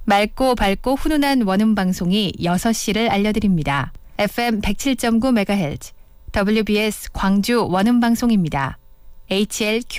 맑고 밝고 훈훈한 원음 방송이 6시를 알려드립니다. FM 107.9MHz WBS 광주 원음 방송입니다. HLQ